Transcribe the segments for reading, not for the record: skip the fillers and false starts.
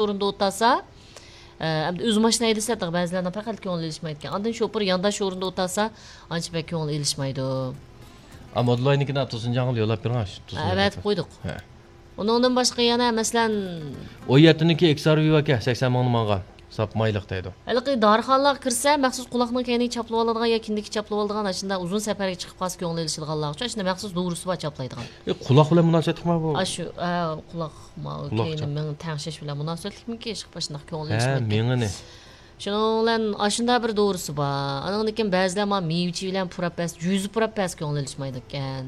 o'rinda o'tasa, o'z mashina haydasa, ba'zilardan faqat ko'ngil ilishmaydi ekan. Ondan shofir yondash o'rinda o'tasa, ancha pek ko'ngil ilishmaydi. Modulwaynikini to'sinjong'il yo'lab bering. Evet, qo'ydik. Uningdan boshqa yana masalan, o yertiniki XRV aka 80 mingni manga sap mayliq deydi. Halqi dorixonalarga kirsa, maxsus quloqning keyniga chaplab oladigan yoki kindiki chaplab oladigan, shunda uzun safarga chiqib qolsa ko'ngil ilishadiganlar uchun shunda maxsus do'g'risi bor chaplaydigan. Quloq bilan munosabatlikmi bu? Shu quloq keyni men tangshish bilan munosabatlikmi ishq boshida ko'ngil ilishmaydi. Mengini. Shuning bilan ashunda bir to'g'risi bor. Andan keyin ba'zilar ma mevchi bilan purab bas, yuzi purab bas ko'ngil ilishmaydi ekan.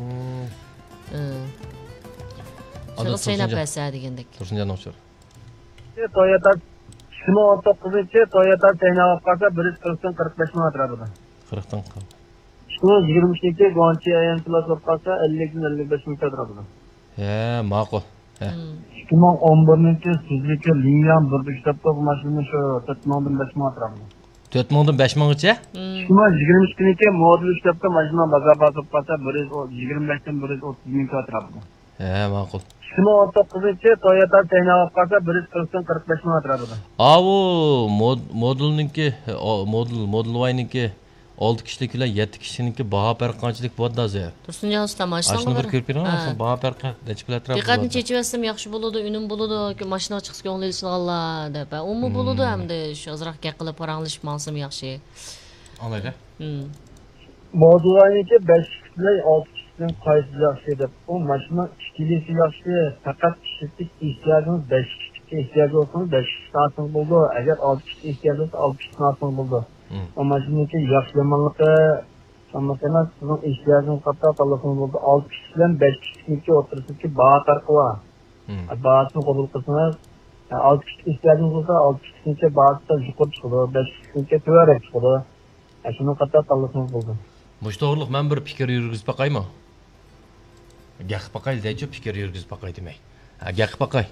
Şunu saynab basa degandek. Tursunjon o'chir. Toyota 2019-chi Toyota saynab qolsa 140-45 ming atrofida. 40dan. 2022 Gonchi AM Plus olib qolsa 50-55 ming atrofida. Ma'qul. 2011-chi Suzuki Lion 1.3 bu mashina shu 4 mingdan 5 ming atrofida. 4 mingdan 5 minggacha? 2022 model 3 mashina bazar olib qolsa 125dan 130 ming atrofida. Ma'qul. 2019-chi Toyota saynab qolsa 140-45 ming atrofida. Bu modulninki Modulwayniki 6 kishilik bilan 7 kishiniki baho farqi qanchalik bo'ladi o'zi? Tursunjon usta mashina Shuni bir ko'rib bering, baho farqi necha pul atrofida. Diqqatni chechib olsam yaxshi bo'ladi, unum bo'ladi, mashina chiqsa ko'ngil ilishganlar deb. Umi bo'ladi hamda shu ozroq gap qilib paranglashib olsam yaxshi. Anlaydi. Modulwayniki 5 kishilik 6 kishidan qaysi yaxshi deb. Bu mashina ikkilisi yaxshi, faqat kishilik ehtiyojimiz 5 kishiga ehtiyoj olsa 5 kishidan bo'ldi. Agar 6 kishiga ehtiyoj olsa 6 kishidan bo'ldi. O mashinaki yaxshi yomonligi hammasiga sizning ehtiyojingiz qator tanlasangiz bo'ldi. 6 kishi bilan 5 kishiniki o'tirishga baho farqi bor. Bahosini qabul qilsangiz 6 kishi ehtiyojingiz bo'lsa 6 kishiniki bahosi yuqori chiqadi, 5 kishiniki tuvarib chiqadi. Shuni qator tanlasangiz bo'ldi. Mush to'g'riliq men bir fikr yurgizib baqaymi? Gaq baqay deychi fikr yurgizib baqay demay. Gaq baqay.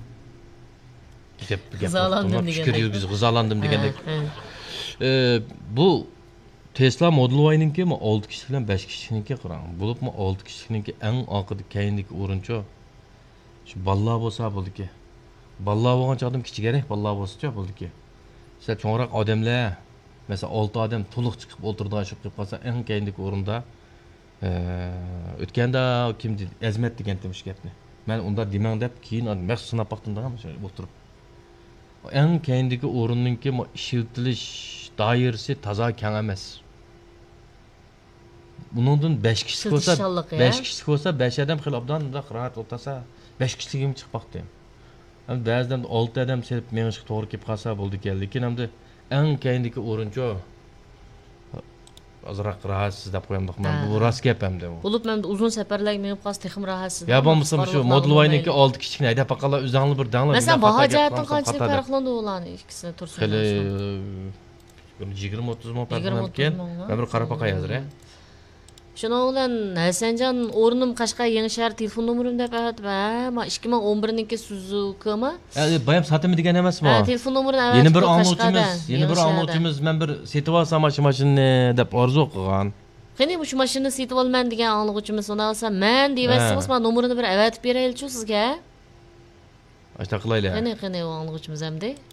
Deb fikr yurgizib g'izolandim degandek. Bu Tesla Model Y'ninki 6 kishi bilan 5 kishiniki qarang. Bo'libmi 6 kishiniki eng oxirgi keyindagi o'rinchi shu ballar bo'lsa bo'ldiki. Ballar bo'lgan chog'da kichikroq ballar bo'lsa-chi bo'ldiki. Sizlar cho'ngroq odamlar, mesela 6 odam to'liq chiqib o'tirdigan shu qilib qolsa eng keyindagi o'rinda o'tganda kim dedi? Azmat degan demiş gapni. Men unda demang deb keyin maxsus sinab baqdim degan o'tirib. Eng keyindagi o'rinninki ishiltilish doirasi toza keng emas. Buningdan 5 kishi bo'lsa, 5 kishi bo'lsa 5 odam xil obdan rahat o'tasa 5 kishiligim chiqmoqda. Ham ba'zidan 6 odam selib menga to'g'ri kelib qolsa bo'ldi ekan, lekin hamda eng keyindagi o'rinchi azroq rahatsiz deb qo'yamdik. Men bu rost gap hamda. Bo'lib men uzun safarlarga menib qolsa texim rahatsiz. Ya bo'lmasa shu Model Y'niki 6 kichikni haydab baqalar o'zingni bir danglar. Masalan, baho jihatdan qanchalik farqlandi ularning ikkisini tursin. 20-30 ming farqlangan. Men bir qarab baqay hozir. Shuning bilan Hasanjon o'rnim Qashqar Yangi shahar telefon nomerim deb aytib, ma 2011niki Suzuki-mi? Bayam satimi degan emasmi? Telefon nomerini aytib. Yeni bir angluvchimiz men bir setib olsam mashinani deb orzu qilgan. Qani bu mashinani setib olman degan angluvchimiz uni olsa, men deyapsiz, men nomerini bir aytib beraylik sizga. Ashta qilaylik. Qani o angluvchimiz hamda